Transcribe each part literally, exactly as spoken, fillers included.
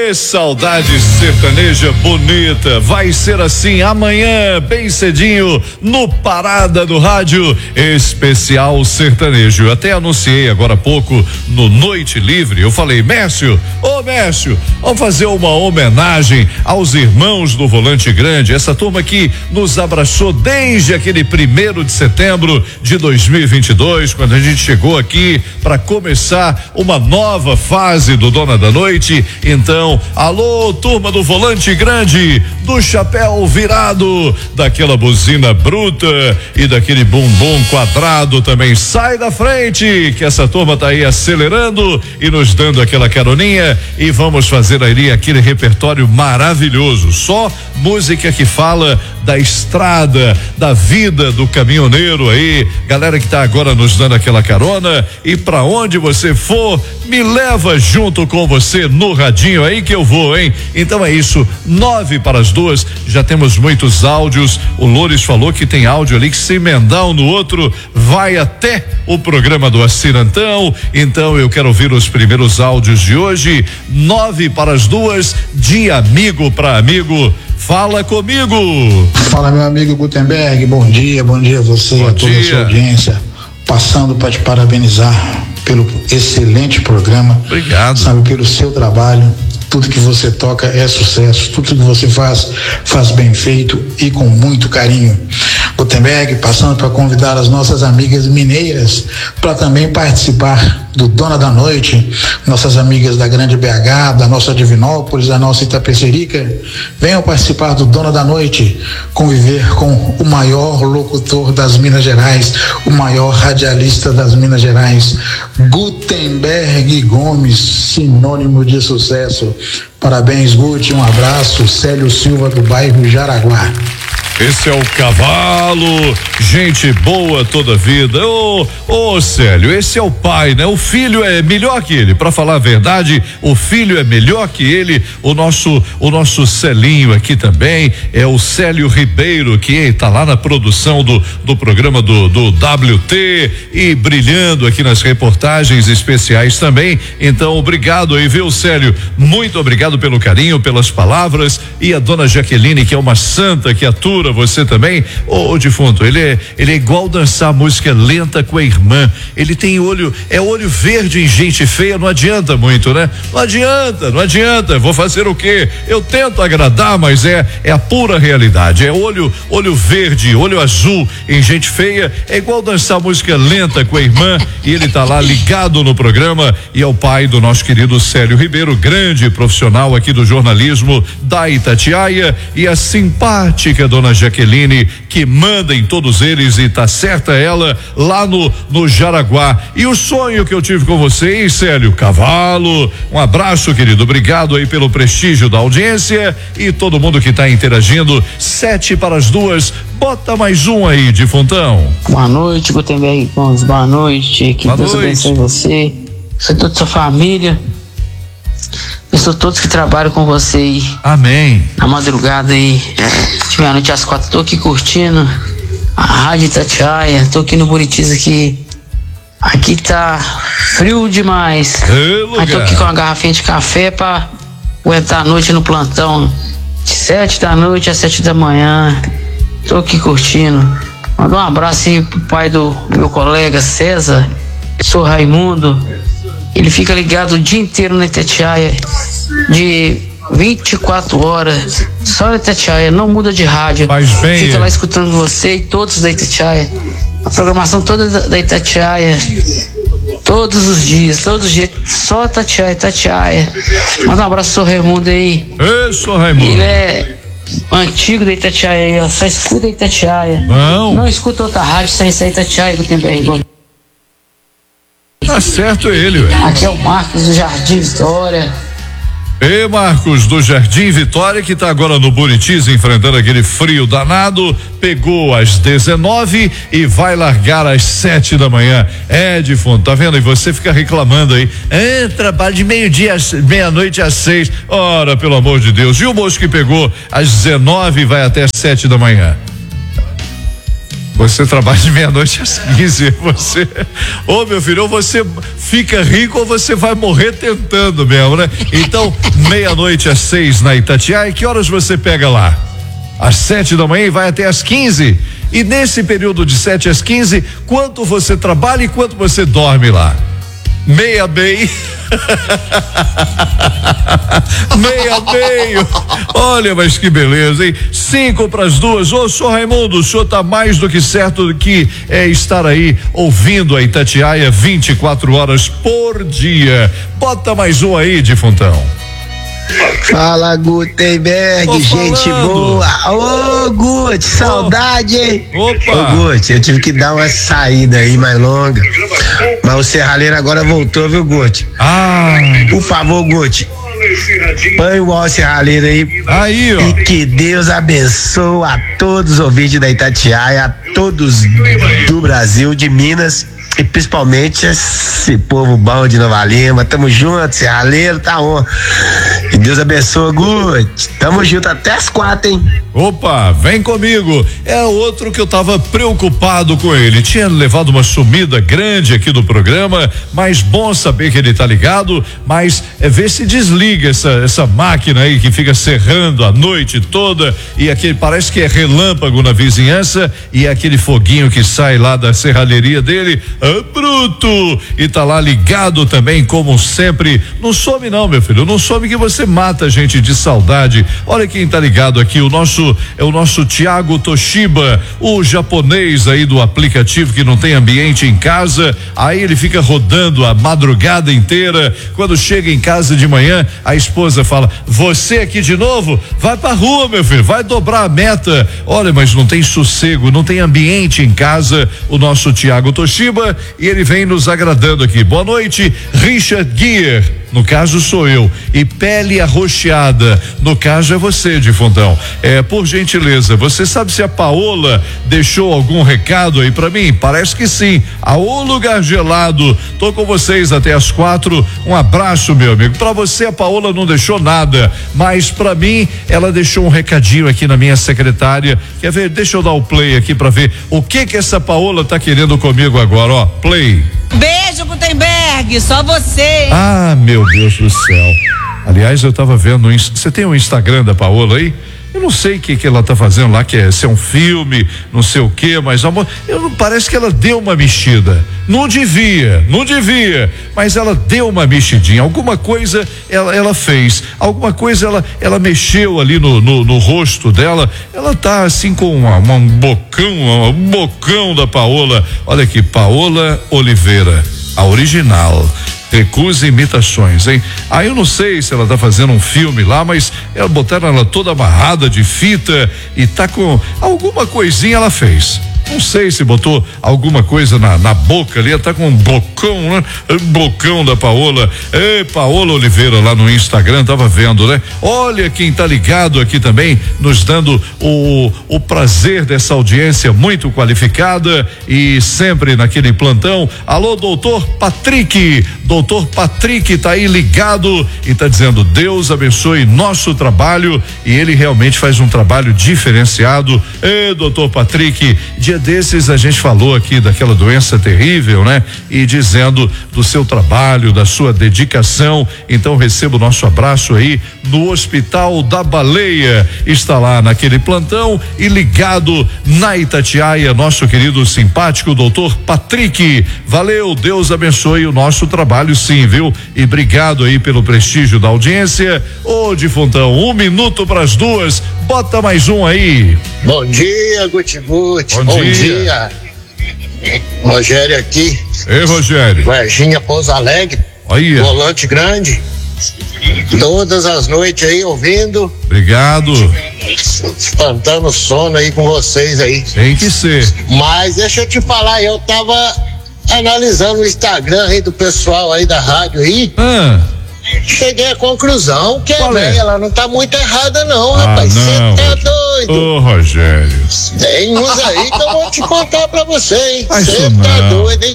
Ê, saudade sertaneja bonita, vai ser assim amanhã, bem cedinho, no Parada do Rádio Especial Sertanejo. Até anunciei agora há pouco no Noite Livre, eu falei, Mércio, ô Mércio, vamos fazer uma homenagem aos irmãos do Volante Grande, essa turma que nos abraçou desde aquele primeiro de setembro de dois mil e vinte e dois, quando a gente chegou aqui para começar uma nova fase do Dona da Noite. Então, alô, turma do Volante Grande, do chapéu virado, daquela buzina bruta e daquele bumbum quadrado também, sai da frente, que essa turma tá aí acelerando e nos dando aquela caroninha, e vamos fazer ali aquele repertório maravilhoso, só música que fala da estrada, da vida do caminhoneiro aí, galera que tá agora nos dando aquela carona, e pra onde você for, me leva junto com você no radinho aí que eu vou, hein? Então é isso, nove para as duas, já temos muitos áudios, o Loures falou que tem áudio ali que se emendar um no outro, vai até o programa do Acirantão, então eu quero ouvir os primeiros áudios de hoje, nove para as duas, de amigo para amigo. Fala comigo. Fala, meu amigo Gutenberg, bom dia, bom dia a você, bom a toda dia. a sua audiência, passando para te parabenizar pelo excelente programa. Obrigado. Sabe, pelo seu trabalho, tudo que você toca é sucesso, tudo que você faz, faz bem feito e com muito carinho. Gutenberg, passando para convidar as nossas amigas mineiras para também participar do Dona da Noite, nossas amigas da Grande B H, da nossa Divinópolis, da nossa Itapecerica, venham participar do Dona da Noite, conviver com o maior locutor das Minas Gerais, o maior radialista das Minas Gerais, Gutenberg Gomes, sinônimo de sucesso. Parabéns, Guti, um abraço, Célio Silva do bairro Jaraguá. Esse é o cavalo, gente boa toda a vida. Ô, ô Célio, esse é o pai, né? O filho é melhor que ele, pra falar a verdade, o filho é melhor que ele. O nosso, o nosso Celinho aqui também é o Célio Ribeiro, que tá lá na produção do, do programa do, do W T e brilhando aqui nas reportagens especiais também. Então, obrigado aí, viu, Célio? Muito obrigado pelo carinho, pelas palavras, e a dona Jaqueline, que é uma santa que atura você também, ô, ô defunto, ele é, ele é igual dançar música lenta com a irmã, ele tem olho, é olho verde em gente feia, não adianta muito, né? Não adianta, não adianta, vou fazer o quê? Eu tento agradar, mas é, é a pura realidade, é olho, olho verde, olho azul em gente feia, é igual dançar música lenta com a irmã, e ele tá lá ligado no programa, e é o pai do nosso querido Célio Ribeiro, grande profissional aqui do jornalismo da Itatiaia, e a simpática dona Jaqueline, que manda em todos eles, e tá certa ela, lá no, no Jaraguá. E o sonho que eu tive com você, hein, Célio? Cavalo, um abraço, querido, obrigado aí pelo prestígio da audiência e todo mundo que tá interagindo. Sete para as duas, bota mais um aí, defuntão. Boa noite, Gutenberg, boa noite, que boa Deus noite. abençoe você, você e toda a sua família, pessoas todos que trabalham com você aí. Amém. Na madrugada aí, de meia-noite às quatro, tô aqui curtindo a Rádio Itatiaia, tô aqui no Buritis aqui. Aqui tá frio demais. Aí tô aqui com uma garrafinha de café pra aguentar a noite no plantão. De sete da noite às sete da manhã. Tô aqui curtindo. Manda um abraço aí pro pai do meu colega César, sou Raimundo. Ele fica ligado o dia inteiro na Itatiaia, de vinte e quatro horas, só na Itatiaia, não muda de rádio. Faz bem, fica é. lá escutando você e todos da Itatiaia. A programação toda da, da Itatiaia, todos os dias, todos os dias, só Itatiaia, Itatiaia. Manda um abraço pro seu Raimundo aí. Ei, sou Raimundo. Ele é antigo da Itatiaia aí, ó, só escuta a Itatiaia. Não. Não escuta outra rádio sem ser Itatiaia, Gutenberg. Tá certo ele, ué. Aqui é o Marcos do Jardim Vitória. Ei, Marcos do Jardim Vitória, que tá agora no Buritis enfrentando aquele frio danado, pegou às dezenove e vai largar às sete da manhã. É, defunto, tá vendo? E você fica reclamando aí, é, trabalho de meio-dia, meia-noite às seis. Ora, pelo amor de Deus. E o moço que pegou às dezenove e vai até às sete da manhã? Você trabalha de meia-noite às quinze, você, ô meu filho, ou você fica rico ou você vai morrer tentando mesmo, né? Então, meia-noite às seis na Itatiaia, que horas você pega lá? Às sete da manhã e vai até às quinze. E nesse período de sete às quinze, quanto você trabalha e quanto você dorme lá? Meia meio. Meia meio. Olha, mas que beleza, hein? Cinco para as duas. Ô, senhor Raimundo, o senhor tá mais do que certo que é estar aí ouvindo a Itatiaia vinte e quatro horas por dia. Bota mais um aí, defuntão. Fala, Gutenberg, Tô gente falando. boa. Ô, Gut, saudade, hein? Opa. Ô, Gut, eu tive que dar uma saída aí mais longa. Mas o serralheiro agora voltou, viu, Gut? Ah. Por favor, Gut, põe o ó serralheiro aí. Aí, ó. E que Deus abençoe a todos os ouvintes da Itatiaia, a todos do Brasil, de Minas. E principalmente esse povo bom de Nova Lima. Tamo junto, serralheiro, tá on. E Deus abençoe, Gut. Tamo junto até as quatro, hein? Opa, vem comigo. É outro que eu tava preocupado com ele. Tinha levado uma sumida grande aqui do programa, mas bom saber que ele tá ligado, mas é ver se desliga essa, essa máquina aí que fica serrando a noite toda e aquele parece que é relâmpago na vizinhança e é aquele foguinho que sai lá da serralheria dele. Ah, bruto! E tá lá ligado também, como sempre. Não some não, meu filho, não some que você mata a gente de saudade. Olha quem tá ligado aqui, o nosso, é o nosso Thiago Toshiba, o japonês aí do aplicativo que não tem ambiente em casa, aí ele fica rodando a madrugada inteira, quando chega em casa de manhã, a esposa fala, você aqui de novo? Vai pra rua, meu filho, vai dobrar a meta. Olha, mas não tem sossego, não tem ambiente em casa, o nosso Thiago Toshiba, e ele vem nos agradando aqui. Boa noite, Richard Gear, no caso sou eu, e Pele Arroxeada, no caso é você, defuntão. É, por gentileza, você sabe se a Paola deixou algum recado aí pra mim? Parece que sim. Aô, lugar gelado, tô com vocês até as quatro, um abraço, meu amigo. Pra você a Paola não deixou nada, mas pra mim ela deixou um recadinho aqui na minha secretária. Quer ver? Deixa eu dar o play aqui pra ver o que que essa Paola tá querendo comigo agora, ó, play. Beijo, Gutenberg, só você. Ah, meu Deus do céu. Aliás, eu tava vendo, você tem o um Instagram da Paola aí? Eu não sei o que que ela tá fazendo lá, que é ser um filme, não sei o que, mas amor, eu não, parece que ela deu uma mexida. Não devia, não devia, mas ela deu uma mexidinha, alguma coisa ela, ela fez, alguma coisa ela, ela mexeu ali no, no, no rosto dela. Ela tá assim com uma, uma, um bocão, um bocão da Paola. Olha aqui, Paola Oliveira, a original. Recusa imitações, hein? Aí eu não sei se ela tá fazendo um filme lá, mas ela botaram ela toda amarrada de fita e tá com alguma coisinha ela fez. Não sei se botou alguma coisa na, na boca ali, ela tá com um bocão, né? Um bocão da Paola. Ei, Paola Oliveira lá no Instagram, tava vendo, né? Olha quem tá ligado aqui também, nos dando o, o prazer dessa audiência muito qualificada e sempre naquele plantão. Alô, doutor Patrick, doutor Patrick tá aí ligado e tá dizendo, Deus abençoe nosso trabalho, e ele realmente faz um trabalho diferenciado. Ei, doutor Patrick, dia desses a gente falou aqui daquela doença terrível, né? E dizendo do seu trabalho, da sua dedicação. Então receba o nosso abraço aí no Hospital da Baleia. Está lá naquele plantão e ligado na Itatiaia, nosso querido simpático doutor Patrick. Valeu, Deus abençoe o nosso trabalho, sim, viu? E obrigado aí pelo prestígio da audiência. Ô, defuntão, um minuto para as duas, bota mais um aí. Bom dia, Guti Guti. Bom, Bom dia. dia. Rogério aqui. Ei, Rogério. Varginha Pouso Alegre. Aí. Volante grande. Todas as noites aí ouvindo. Obrigado. Espantando o sono aí com vocês aí. Tem que ser. Mas deixa eu te falar, eu tava analisando o Instagram aí do pessoal aí da rádio aí. Ah. Cheguei à conclusão que Qual a é? velha, ela não tá muito errada não, Ah, rapaz. Você não, tá Rogério. doido. Ô, Rogério. Tem uns aí que eu vou te contar pra você, hein? Faz Você isso tá não. doido, hein?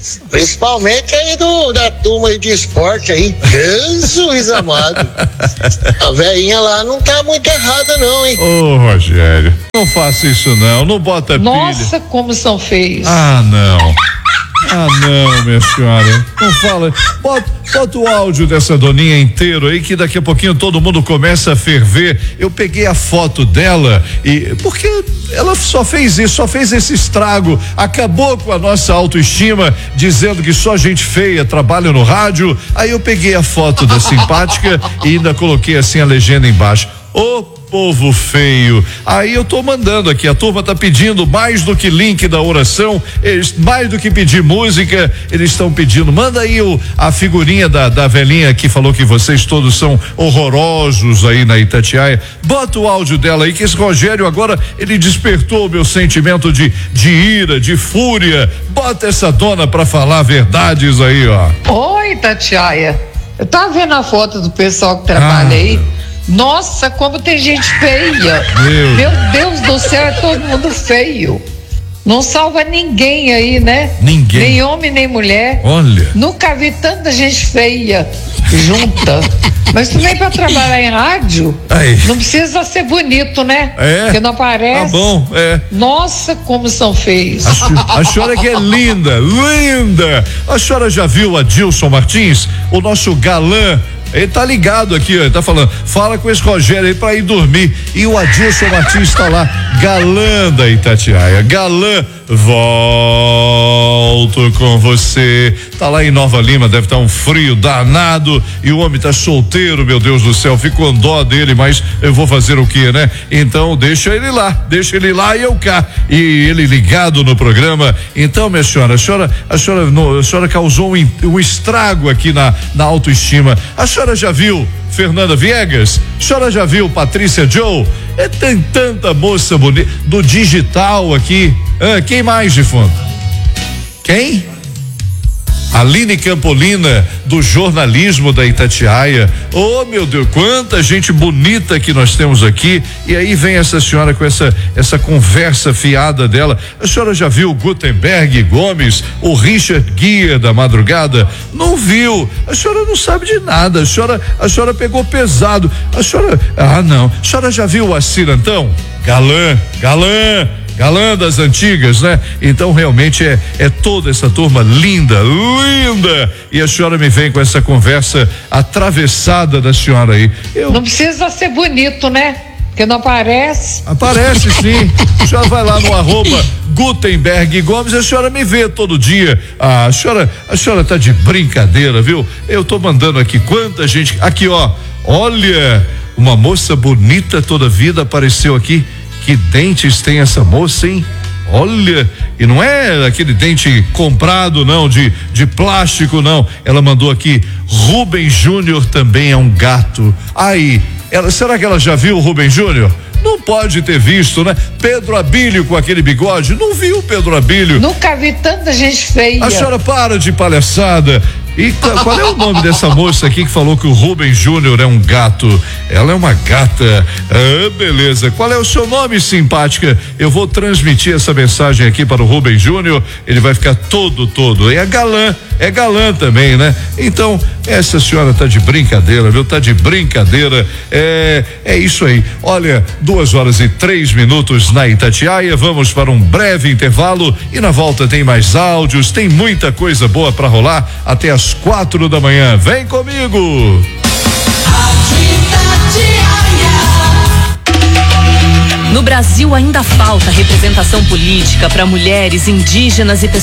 Principalmente aí do, da turma de esporte aí. Jesus amado. A velhinha lá não tá muito errada não, hein? Ô, Rogério, não faça isso não, não bota pilha. Nossa, como são feios. Ah, não. Ah, não, minha senhora. Não fala. Bota, bota o áudio dessa doninha inteiro aí, que daqui a pouquinho todo mundo começa a ferver. Eu peguei a foto dela e. Porque ela só fez isso, só fez esse estrago. Acabou com a nossa autoestima, dizendo que só gente feia trabalha no rádio. Aí eu peguei a foto da simpática e ainda coloquei assim a legenda embaixo. Ô povo feio. Aí eu tô mandando aqui, a turma tá pedindo mais do que link da oração, eles, mais do que pedir música, eles estão pedindo, manda aí o, a figurinha da, da velhinha que falou que vocês todos são horrorosos aí na Itatiaia, bota o áudio dela aí, que esse Rogério agora, ele despertou o meu sentimento de, de ira, de fúria, bota essa dona pra falar verdades aí, ó. Oi, Itatiaia, eu tava vendo a foto do pessoal que trabalha ah. aí. Nossa, como tem gente feia. Meu. Meu Deus do céu, é todo mundo feio. Não salva ninguém aí, né? Ninguém. Nem homem, nem mulher. Olha. Nunca vi tanta gente feia junta. Mas tu vem pra trabalhar em rádio, aí. Não precisa ser bonito, né? É. Porque não aparece. Tá bom, é. Nossa, como são feios. A, a senhora que é linda, linda. A senhora já viu Adilson Martins, o nosso galã? Ele tá ligado aqui, ó, ele tá falando, fala com esse Rogério aí pra ir dormir. E o Adilson Martins tá lá, galã da Itatiaia, galã, volto com você. Tá lá em Nova Lima, deve estar tá um frio danado e o homem tá solteiro, meu Deus do céu, fico com dó dele, mas eu vou fazer o quê, né? Então deixa ele lá, deixa ele lá e eu cá. E ele ligado no programa. Então, minha senhora, a senhora, a senhora, no, a senhora causou um, um estrago aqui na, na autoestima. A senhora já viu Fernanda Viegas? A senhora já viu Patrícia Joe? É, tem tanta moça bonita do digital aqui. Ah, quem mais de fundo? Quem? Aline Campolina, do jornalismo da Itatiaia. Oh, meu Deus, quanta gente bonita que nós temos aqui. E aí vem essa senhora com essa essa conversa fiada dela. A senhora já viu o Gutenberg Gomes, o Richard Guia da madrugada? Não viu? A senhora não sabe de nada. A senhora, a senhora pegou pesado. A senhora, ah, não. A senhora já viu o Assir Antão? Galã, galã. Galã das antigas, né? Então realmente é, é toda essa turma linda, linda. E a senhora me vem com essa conversa atravessada da senhora aí. Eu... Não precisa ser bonito, né? Porque não aparece. Aparece sim. A senhora vai lá no arroba Gutenberg Gomes, a senhora me vê todo dia. Ah, a senhora, a senhora tá de brincadeira, viu? Eu tô mandando aqui quanta gente. Aqui, ó. Olha, uma moça bonita toda vida apareceu aqui. Que dentes tem essa moça, hein? Olha, e não é aquele dente comprado, não, de, de plástico, não. Ela mandou aqui, Rubem Júnior também é um gato. Aí, ela, será que ela já viu o Rubem Júnior? Não pode ter visto, né? Pedro Abílio com aquele bigode, não viu Pedro Abílio? Nunca vi tanta gente feia. A senhora para de palhaçada. E qual é o nome dessa moça aqui que falou que o Rubem Júnior é um gato? Ela é uma gata. Ah, beleza. Qual é o seu nome, simpática? Eu vou transmitir essa mensagem aqui para o Rubem Júnior. Ele vai ficar todo, todo. É galã, é galã também, né? Então, essa senhora tá de brincadeira, viu? Tá de brincadeira. É, é isso aí. Olha, duas horas e três minutos na Itatiaia. Vamos para um breve intervalo e na volta tem mais áudios, tem muita coisa boa para rolar até as quatro da manhã. Vem comigo! No Brasil ainda falta representação política para mulheres, indígenas e pessoas